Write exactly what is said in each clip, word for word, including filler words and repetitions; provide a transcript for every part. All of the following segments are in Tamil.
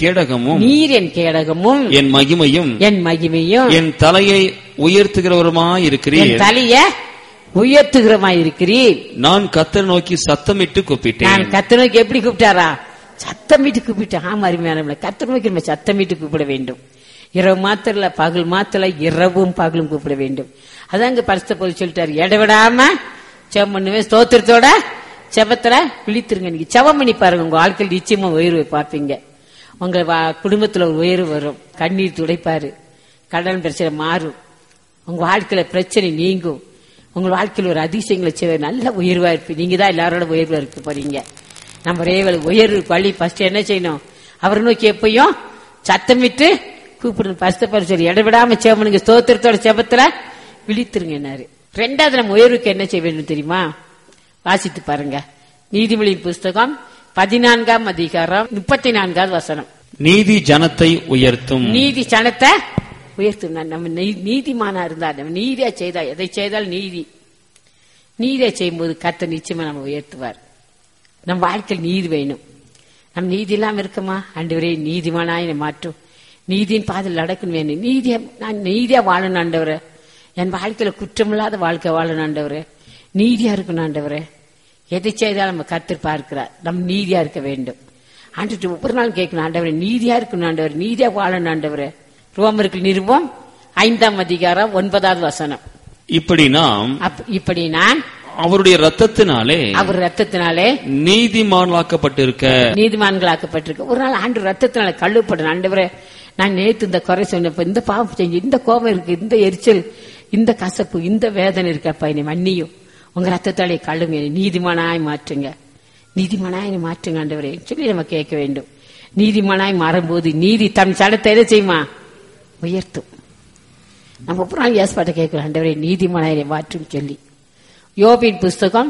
கேடகமும் நீர் என் கேடகமும் என் மகிமையும் என் மகிமையும் என் தலையை உயர்த்துகிறவருமாயிருக்கிறீர். என் தலைய உயர்த்துகிறமாயிருக்கிறீர். நான் கர்த்தரை நோக்கி சத்தமிட்டு கூப்பிட்டேன். நான் கர்த்தரை நோக்கி எப்படி கூப்பிட்டாரா? சத்தமிட்டு கூப்பிட்டேன். ஆமா, அருமையான கர்த்தரை நோக்கி நம்ம சத்தமிட்டு கூப்பிட வேண்டும். இரவு மாத்திரல, பகல் மாத்திர, இரவும் பகலும் கூப்பிட வேண்டும். அதாங்க பரிசுத்த பவுல் சொல்லிட்டாரு, இடைவிடாம செவம் பண்ணுவேன், ஸ்தோத்திரத்தோட செபத்துல விழித்திருங்க. நீங்க செவம் பண்ணி பாருங்க, உங்க வாழ்க்கையில் நிச்சயமா உயர்வை பார்ப்பீங்க. உங்க குடும்பத்துல ஒரு உயர்வு வரும். கண்ணீர் துடைப்பாரு, கடன் பிரச்சனை மாறும், உங்க வாழ்க்கையில பிரச்சனை நீங்கும், உங்க வாழ்க்கையில் ஒரு அதிசயங்களை செய்வ நல்ல உயர்வா இருப்பீங்க. நீங்க தான் எல்லாரோட உயர்வா இருக்க போறீங்க. நம்ம ரேவல் உயர்வு பள்ளி ஃபர்ஸ்ட் என்ன செய்யணும்? அவரை நோக்கி எப்பயும் சத்தமிட்டு கூப்பிடணும். பரிசுத்த பவுல் சொல்லி இடைவிடாம செபம் பண்ணுங்க, ஸ்தோத்திரத்தோட செபத்துல விழித்திருங்க. என்னாரு ரெண்டாவது நம்ம உயர்வுக்கு என்ன செய்ய வேண்டும் தெரியுமா? வாசித்து பாருங்க. நீதிமொழியின் புஸ்தகம் பதினான்காம் அதிகாரம் முப்பத்தி நான்காவது வசனம். நீதி ஜனத்தை உயர்த்தும். நீதி ஜனத்தை உயர்த்தும். நம்ம நீதிமானா இருந்தா, நம்ம நீதியா செய்தா, எதை செய்தால் நீதி நீதியா செய்யும் போது கர்த்தர் நிச்சயமா நம்ம உயர்த்துவார். நம்ம வாழ்க்கையில் நீதி வேணும். நம்ம நீதி இல்லாம இருக்கமா? ஆண்டவரே நீதிமானாய் மாற்றும், நீதியின் பாதையில் நடக்கணும் வேணும். நீதியா நான் நீதியா வாழணும் ஆண்டவரே, என் வாழ்க்கையில குற்றமில்லாத வாழ்க்கை வாழணும் ஆண்டவரே, நீதியா இருக்கணும் ஆண்டவரே. எதை செய்தாலும் நம்ம கர்த்தர் பார்க்கிறார். நம்ம நீதியா இருக்க வேண்டும். ஆண்டு ஒவ்வொரு நாள் கேட்கணும், ஆண்டவரே நீதியா இருக்கணும் ஆண்டவர், நீதியா வாழணும் ஆண்டவரே. ரோமருக்கு நிருபம் ஐந்தாம் அதிகாரம் ஒன்பதாவது வசனம். இப்படி நாம் இப்படி நான் அவருடைய ரத்தத்தினாலே அவர் ரத்தத்தினாலே நீதிமான்களாக்கப்பட்டிருக்க நீதிமான்களாக்கப்பட்டிருக்க. ஒரு நாள் ஆண்டு ரத்தத்தினால கழுவப்படும். ஆண்டவரே நான் நேற்று இந்த குறை சொன்னப்ப, இந்த பாவம் செஞ்சு, இந்த கோபம் இருக்கு, இந்த எரிச்சல், இந்த கசப்பு, இந்த வேதனை இருக்கப்பா, என்னை மன்னியும், உங்க ரத்தத்தாலே கழுவுங்க, நீதிமானாய் மாற்றுங்க, நீதிமானாய் மாற்றுங்க ஆண்டவரே சொல்லி நம்ம கேட்க வேண்டும். நீதிமானாய் மாறும்போது நீதி தன் சடத்தை எதை செய்யுமா? உயர்த்தும். நம்ம ஒவ்வொரு நாள் ஏற்பாட்டை கேட்கிறோம், ஆண்டவரே நீதிமானாய் மாற்றும் சொல்லி. யோபின் புஸ்தகம்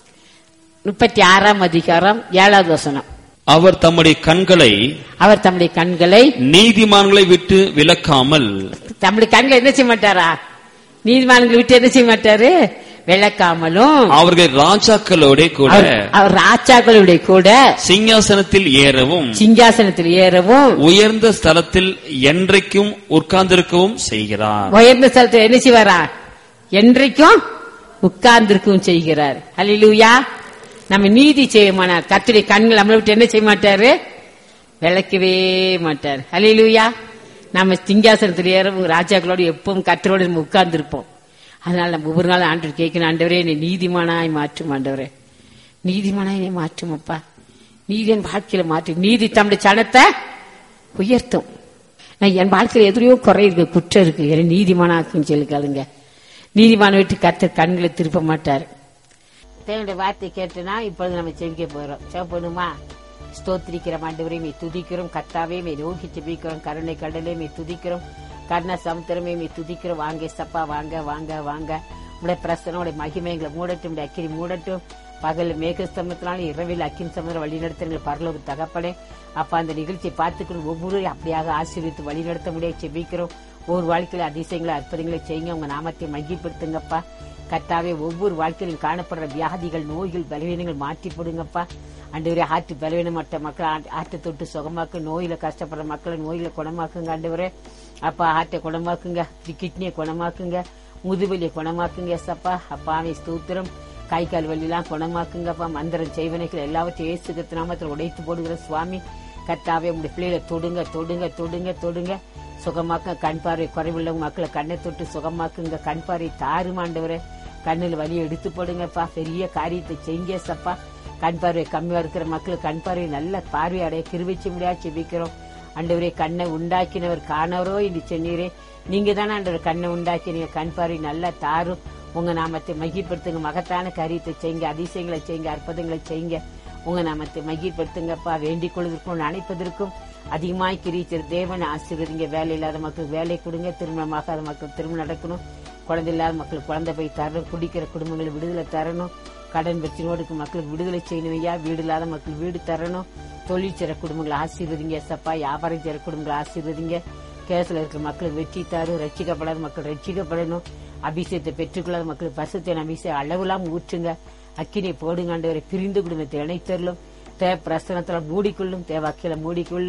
முப்பத்தி ஆறாம் அதிகாரம் ஏழாவது வசனம். அவர் தம்முடைய கண்களை அவர் தம்முடைய கண்களை நீதிமான்களை விட்டு விலக்காமல், தம்முடைய கண்களை என்ன செய்ய மாட்டாரா? நீதிமான்களை விட்டு என்ன செய்ய மாட்டாரு? விளக்காமலும் அவர்கள் ராஜாக்களோட கூட அவர் ராஜாக்களோட கூட சிங்காசனத்தில் ஏறவும் சிங்காசனத்தில் ஏறவும் உயர்ந்த ஸ்தலத்தில் என்றைக்கும் உட்கார்ந்திருக்கவும் செய்கிறார். உயர்ந்த ஸ்தலத்தில் என்ன செய்வாரா? என்றைக்கும் உட்கார்ந்திருக்கவும் செய்கிறார். அல்லேலூயா. நம்ம நீதி செய்யமானார் கர்த்தருடைய கண்கள் நம்மளை விட்டு என்ன செய்ய மாட்டாரு? விளக்கவே மாட்டார். அல்லேலூயா. நம்ம சிங்காசனத்தில் ஏறவும் ராஜாக்களோடு எப்பவும் கர்த்தரோடு நம்ம உட்கார்ந்திருப்போம். அதனால நம்ம ஒவ்வொரு நாள் ஆண்டு கேட்கணும், ஆண்டவரே என்னை நீதிமானாய் மாற்றும் ஆண்டவரே, நீதிமானாய் என்னை மாற்றும் அப்பா, நீதி என் வாழ்க்கையில மாற்றும். நீதி தம்முடைய சனத்தை உயர்த்தும். நான் என் வாழ்க்கையில எதிரையோ குறை இருக்கு, குற்றம் இருக்கு, என்னை நீதிமானாக்குன்னு சொல்லி கேளுங்க. நீதிமான விட்டு கர்த்தர் கண்களை திருப்ப மாட்டார். தேவனுடைய வார்த்தை கேட்டுனா இப்பொழுது நம்ம செவிக்க போறோம். செவப்பணுமா? ஸ்தோத்திரிக்கிறோம் ஆண்டவரே, மே துதிக்கிறோம், கர்த்தாவே மே நோக்கி ஜெபிக்கிறோம், கருணை கடலே மே துதிக்கிறோம், கர்ண சமுத்திரமே மே துதிக்கிறோம். வாங்க சப்பா, வாங்க வாங்க வாங்க. உடைய பிரசனம், உடைய மகிமை எங்களை மூடட்டும், உடைய அக்கினி மூடட்டும். பகல் மேகஸ்தம்பத்தினாலும் இரவில் அக்கினி சமுதிரம் வழி நடத்த பரலோக தகப்பனே அப்பா, அந்த நிகழ்ச்சியை பார்த்துக்கணும் ஒவ்வொரு அப்படியாக ஆசீர்வித்து வழி நடத்த முடியாது ஜெபிக்கிறோம். ஒவ்வொரு வாழ்க்கையில அதிசயங்களை அற்புதங்களை செய்யுங்க, உங்க நாமத்தை மகிப்படுத்துங்கப்பா. கர்த்தாவே ஒவ்வொரு வாழ்க்கையிலும் காணப்படுற வியாதிகள், நோய்கள், பலவீனங்கள் மாற்றி போடுங்கப்பா. ஆண்டவரே ஆற்று பலவீனமற்ற மக்கள் ஆற்றை தொட்டு சுகமாக்கு, நோயில கஷ்டப்படுற மக்களை நோயில குணமாக்குங்க ஆண்டவரே. அப்பா ஆற்றை குணமாக்குங்க, கிட்னியை குணமாக்குங்க, முதுவலியை குணமாக்குங்க சப்பா. அப்பாவை ஸ்தோத்திரம். கை கால் வலியெல்லாம் குணமாக்குங்கப்பா. மந்திரம் செய்வனைகள் எல்லாவற்றையும் இயேசு நாமத்தில் உடைத்து போடுகிற சுவாமி. கர்த்தாவே உங்களுடைய பிள்ளைகளை தொடுங்க தொடுங்க தொடுங்க தொடுங்க சுகமாக்க. கண் பார்வை குறைவுள்ளவங்க மக்களை கண்ணை தொட்டு சுகமாக்குங்க. கண் பார்வை தாறுமாண்டவரை கண்ணில் வலியை எடுத்து போடுங்கப்பா. பெரிய காரியத்தை செய்ய சப்பா. கண் பார்வை கம்மியா இருக்கிற மக்களுக்கு கண் பார்வை நல்ல பார்வை அடைய கிருபிச்சு முடியாது செபிக்கிறோம். ஆண்டவரே கண்ணை உண்டாக்கினவர் காணவரோ என்று சொன்னீரே, நீங்க தானே ஆண்டவர் கண்ணை உண்டாக்கினீங்க. கண் பார்வை நல்லா தாரும். உங்க நாமத்தை மகிழ்படுத்துங்க. மகத்தான காரியத்தை செய்யுங்க, அதிசயங்களை செய்யுங்க, அற்புதங்களை செய்யுங்க. உங்க நாமத்தை மகிழ்படுத்துங்கப்பா. வேண்டிக் கொள்வதற்கும் நினைப்பதற்கும் அதிகமாய் கிரீச்சர் தேவன் ஆசீர்வதிங்க. வேலை இல்லாத மக்களுக்கு வேலை கொடுங்க, திருமணமாகாத மக்களுக்கு திருமணம் நடக்கணும், குழந்தை இல்லாத மக்களுக்கு குழந்தை போய் தரணும், குடிக்கிற குடும்பங்களை விடுதலை தரணும், கடன் பிரச்சனையோடுக்கு மக்களுக்கு விடுதலை செய்யணும் ஐயா. வீடு இல்லாத மக்கள் வீடு தரணும், தொழில் செய்ற குடும்பங்களை ஆசீர்வதிங்க சப்பா. வியாபாரம் செய்ற குடும்பங்களை ஆசீர்வதிங்க. கேஸ்ல இருக்கிற மக்களுக்கு வெற்றி தரும், ரட்சிக்கப்படாத மக்கள் ரட்சிக்கப்படணும், அபிஷேகத்தை பெற்றுக்கொள்ளாத மக்களுக்கு பசுத்தின் அபிஷேகம் அளவுலாம் ஊற்றுங்க. அக்கினை போடுங்க ஆண்டவரை. பிரிந்து குடும்பத்தை இணைத்தரலும், தேவ பிரசனத்துல மூடிக்கொள்ளும், தேவ அக்கில மூடிக்கொள்ளும்.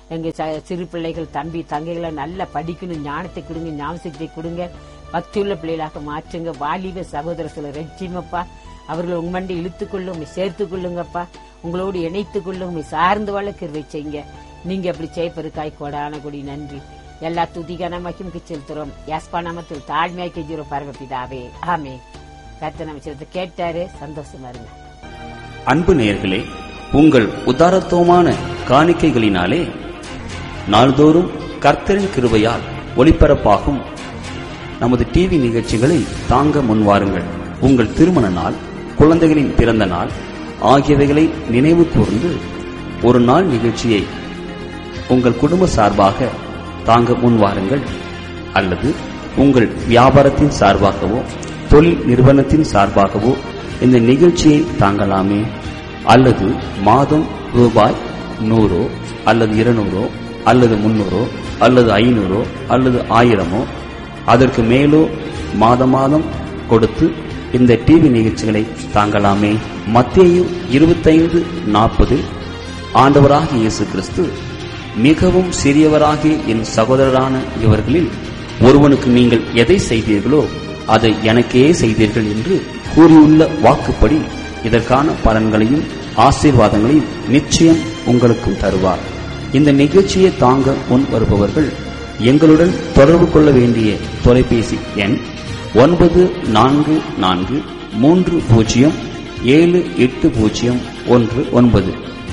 எங்க ச- சிறு பிள்ளைகள் தம்பி தங்கைகளை நல்லா படிக்கணும், ஞானத்தை கொடுங்க, ஞாபகத்தை கொடுங்க, பக்தியுள்ள பிள்ளைகளாக மாற்றுங்க. வாலிப சகோதரர்களை ரட்சிமப்பா, அவர்களை உங்கண்டி இழுத்துக் கொள்ளும், சேர்த்துக் கொள்ளுங்கப்பா, உங்களோடு இணைத்துக் கொள்ளும், உண்மை சார்ந்து வாழ கிருபை செய்யுங்க. நீங்க அப்படி செய்ப்பருக்காய் கோடான கொடி நன்றி. எல்லா துதிகான மகிமைக்கு செலுத்துறோம். யாஸ்பா நாமத்தில் தாழ்மையாய் கெஞ்சுறோம் பரமபிதாவே, ஆமே. கர்த்தர் நம்ம சிலத்தை கேட்டாரு, சந்தோஷமா இருங்க. அன்பு நேயர்களே, உங்கள் உதாரத்துவமான காணிக்கைகளினாலே நாள்தோறும் கர்த்தரின் கிருபையால் ஒளிபரப்பாகும் நமது டிவி நிகழ்ச்சிகளை தாங்க முன்வாருங்கள். உங்கள் திருமண நாள், குழந்தைகளின் பிறந்த நாள் ஆகியவைகளை நினைவு கூர்ந்து ஒரு நாள் நிகழ்ச்சியை உங்கள் குடும்ப சார்பாக தாங்க முன்வாருங்கள். அல்லது உங்கள் வியாபாரத்தின் சார்பாகவோ தொழில் நிறுவனத்தின் சார்பாகவோ இந்த நிகழ்ச்சியை தாங்கலாமே. அல்லது மாதம் ரூபாய் நூறோ அல்லது இருநூறோ அல்லது முன்னூறோ அல்லது ஐநூறோ அல்லது ஆயிரமோ அதற்கு மேலோ மாத மாதம் கொடுத்து இந்த டிவி நிகழ்ச்சிகளை தாங்கலாமே. மத்தேயு இருபத்தைந்து நாற்பது, ஆண்டவராகிய இயேசு கிறிஸ்து, மிகவும் சிறியவராகிய என் சகோதரரான இவர்களில் ஒருவனுக்கு நீங்கள் எதை செய்தீர்களோ அதை எனக்கே செய்தீர்கள் என்று கூறியுள்ள வாக்குப்படி இதற்கான பலன்களையும் ஆசீர்வாதங்களையும் நிச்சயம் உங்களுக்கும் தருவார். இந்த நிகழ்ச்சியை தாங்க முன் வருபவர்கள் எங்களுடன் தொடர்பு கொள்ள வேண்டிய தொலைபேசி எண் ஒன்பது நான்கு நான்கு மூன்று பூஜ்ஜியம் ஏழு எட்டு பூஜ்ஜியம் ஒன்று ஒன்பது.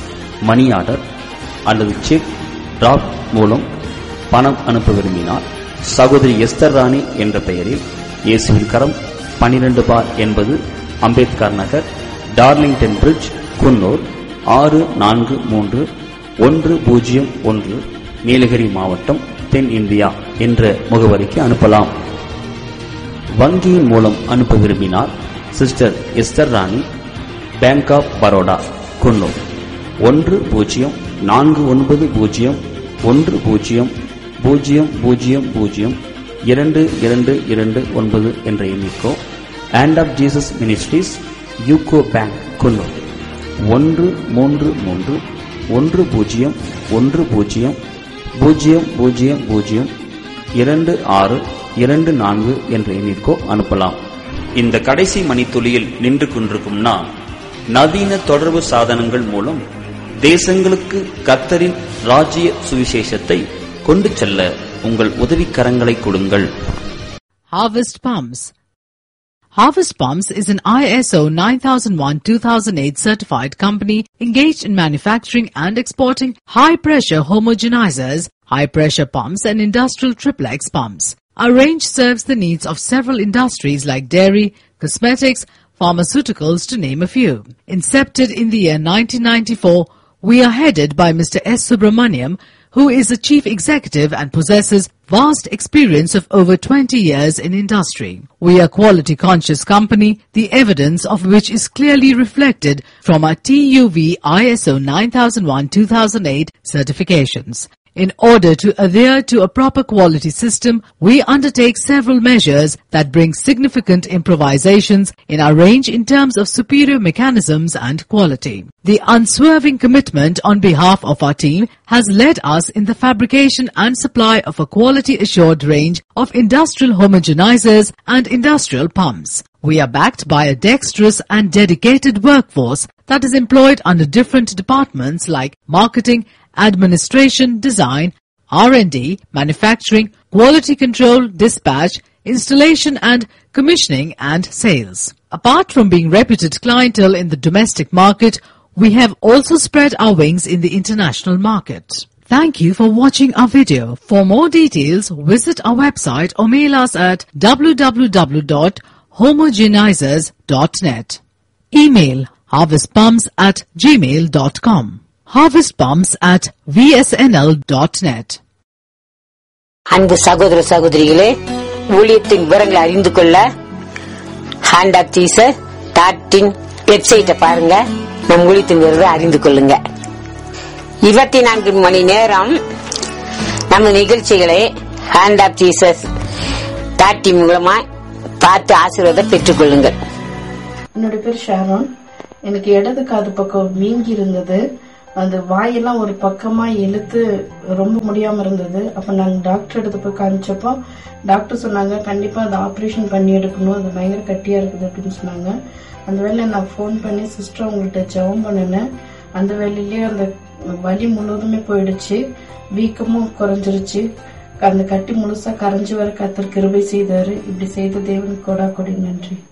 மணி ஆர்டர் அல்லது செக் டிராப் மூலம் பணம் அனுப்ப விரும்பினால் சகோதரி எஸ்தர் ராணி என்ற பெயரில் இயேசுவின் கரம் பனிரெண்டு பார் என்பது அம்பேத்கர் நகர், டார்லிங்டன் பிரிட்ஜ், குன்னூர் ஆறு நான்கு மூன்று ஒன்று பூஜ்ஜியம் ஒன்று, நீலகிரி மாவட்டம், தென் இந்தியா என்ற முகவரிக்கு அனுப்பலாம். வங்கியின் மூலம் அனுப்ப விரும்பினால் சிஸ்டர் எஸ்தர் ராணி, பேங்க் ஆப் பரோடா, குன்னூர் ஒன்று பூஜ்ஜியம் நான்கு ஒன்பது பூஜ்ஜியம் ஒன்று பூஜ்ஜியம் பூஜ்ஜியம் பூஜ்ஜியம் பூஜ்ஜியம் இரண்டு இரண்டு இரண்டு ஒன்பது என்ற எண்ணிக்கோ, hand of Jesus ministries, UCO bank, Coonoor ஒன்று மூன்று மூன்று ஒன்று பூஜ்ஜியம் ஒன்று பூஜ்ஜியம் பூஜ்ஜியம் பூஜ்ஜியம் பூஜ்ஜியம் இரண்டு ஆறு இரண்டு நான்கு என்ற எண்ணிற்கோ அனுப்பலாம். இந்த கடைசி மணித்துளியில் நின்று கொண்டிருக்கும் நாம் நவீன தொடர்பு சாதனங்கள் மூலம் தேசங்களுக்கு கர்த்தரின் ராஜ்ய சுவிசேஷத்தை கொண்டு செல்ல உங்கள் உதவிக்கரங்களை கொடுங்கள். Harvest Palms. Harvest Palms is an I S O nine thousand one two thousand eight certified company engaged in manufacturing and exporting high-pressure homogenizers, high-pressure pumps and industrial triplex pumps. Our range serves the needs of several industries like dairy, cosmetics, pharmaceuticals to name a few. Incepted in the year nineteen ninety-four, we are headed by Mister S. Subramaniam, who is a chief executive and possesses vast experience of over twenty years in industry. We are a quality conscious company, the evidence of which is clearly reflected from our T U V I S O nine thousand one two thousand eight certifications. In order to adhere to a proper quality system, we undertake several measures that bring significant improvisations in our range in terms of superior mechanisms and quality. The unswerving commitment on behalf of our team has led us in the fabrication and supply of a quality-assured range of industrial homogenizers and industrial pumps. We are backed by a dexterous and dedicated workforce that is employed under different departments like marketing, administration, design, R and D, manufacturing, quality control, dispatch, installation and commissioning and sales. Apart from being reputed clientele in the domestic market, we have also spread our wings in the international market. Thank you for watching our video. For more details, visit our website or mail us at w w w dot homogenizers dot net. Email harvestpumps at gmail dot com. harvestpumps at v s n l dot net. அன்பு சகோதர சகோதரிகளே, ஊழியத்தின் விவரங்களை அறிந்து கொள்ள hand of Jesus dot in வெப்சைட்டை பாருங்க. நம் ஊழியத்தின் விவரங்களை அறிந்து கொள்ளுங்க. இருபத்தி நான்கு மணி நேரம் நம்ம நிகழ்ச்சிகளை hand of Jesus dot in மூலமா பார்த்து ஆசீர்வாதம் பெற்றுக் கொள்ளுங்கள். என்னோட பேர் ஷாரோன். எனக்கு இடது காது பக்கம் வீங்கி இருந்தது. அந்த வாயெல்லாம் ஒரு பக்கமா இழுத்து ரொம்ப முடியாம இருந்தது. அப்ப நாங்க டாக்டர் எடுத்து போய் காமிச்சப்போ டாக்டர் சொன்னாங்க, கண்டிப்பா அதை ஆப்ரேஷன் பண்ணி எடுக்கணும், அது பயங்கர கட்டியா இருக்குது அப்படின்னு சொன்னாங்க. அந்த வேலையில நான் போன் பண்ணி சிஸ்டர் உங்கள்கிட்ட ஜெபம் பண்ணினேன். அந்த வேலையிலேயே அந்த வலி முழுவதுமே போயிடுச்சு, வீக்கமும் குறைஞ்சிருச்சு, அந்த கட்டி முழுசா கரைஞ்சு வர கர்த்தர் கிருபை செய்தாரு. இப்படி செய்த தேவனுக்கு கொடா கொடி நன்றி.